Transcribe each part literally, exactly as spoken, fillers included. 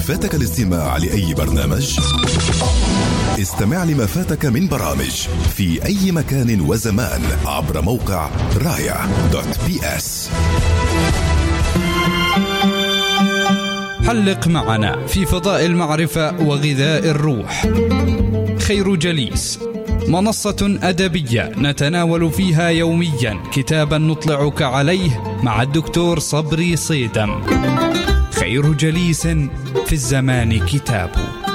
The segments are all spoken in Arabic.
فاتك الاستماع لأي برنامج؟ استمع لما فاتك من برامج في أي مكان وزمان عبر موقع رايا دوت بي اس. حلق معنا في فضاء المعرفة وغذاء الروح. خير جليس، منصة أدبية نتناول فيها يوميا كتابا نطلعك عليه مع الدكتور صبري صيدم. خير جليس في الزمان كتاب.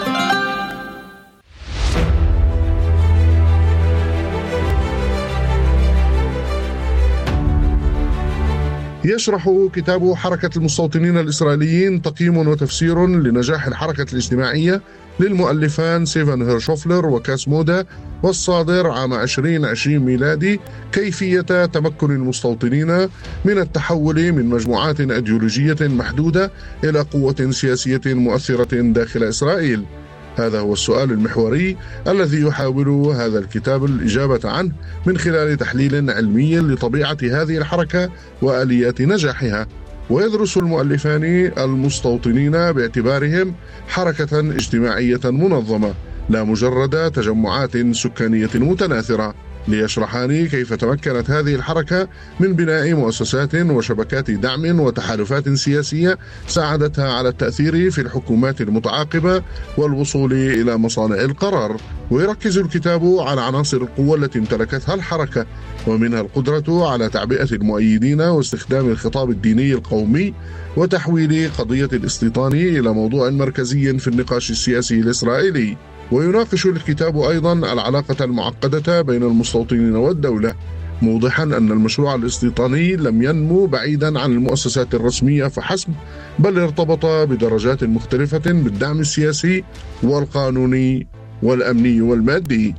يشرح كتاب حركة المستوطنين الإسرائيليين تقييم وتفسير لنجاح الحركة الاجتماعية للمؤلفان سيفان هيرشوفلر وكاس مودا، والصادر عام عشرين عشرين ميلادي، كيفية تمكن المستوطنين من التحول من مجموعات أيديولوجية محدودة إلى قوة سياسية مؤثرة داخل إسرائيل. هذا هو السؤال المحوري الذي يحاول هذا الكتاب الإجابة عنه من خلال تحليل علمي لطبيعة هذه الحركة وآليات نجاحها. ويدرس المؤلفان المستوطنين باعتبارهم حركة اجتماعية منظمة لا مجرد تجمعات سكانية متناثرة، ليشرحان كيف تمكنت هذه الحركة من بناء مؤسسات وشبكات دعم وتحالفات سياسية ساعدتها على التأثير في الحكومات المتعاقبة والوصول إلى مصانع القرار. ويركز الكتاب على عناصر القوة التي امتلكتها الحركة، ومنها القدرة على تعبئة المؤيدين واستخدام الخطاب الديني القومي وتحويل قضية الاستيطان إلى موضوع مركزي في النقاش السياسي الإسرائيلي. ويناقش الكتاب أيضا العلاقة المعقدة بين المستوطنين والدولة، موضحا أن المشروع الاستيطاني لم ينمو بعيدا عن المؤسسات الرسمية فحسب، بل ارتبط بدرجات مختلفة بالدعم السياسي والقانوني والأمني والمادي.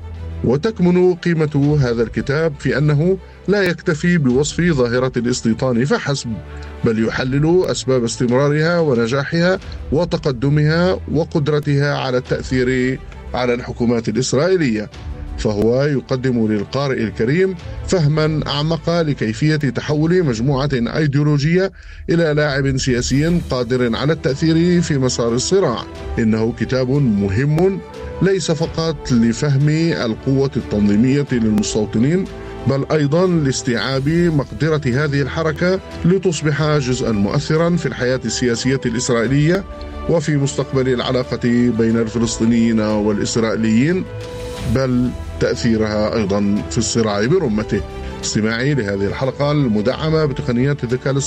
وتكمن قيمة هذا الكتاب في أنه لا يكتفي بوصف ظاهرة الاستيطان فحسب، بل يحلل أسباب استمرارها ونجاحها وتقدمها وقدرتها على التأثير على الحكومات الإسرائيلية. فهو يقدم للقارئ الكريم فهما أعمق لكيفية تحول مجموعة أيديولوجية إلى لاعب سياسي قادر على التأثير في مسار الصراع. إنه كتاب مهم ليس فقط لفهم القوة التنظيمية للمستوطنين، بل أيضا لاستيعاب مقدرة هذه الحركة لتصبح جزءا مؤثرا في الحياة السياسية الإسرائيلية وفي مستقبل العلاقة بين الفلسطينيين والإسرائيليين، بل تأثيرها أيضا في الصراع برمته. استماعي لهذه الحلقة المدعمة بتقنيات الذكاء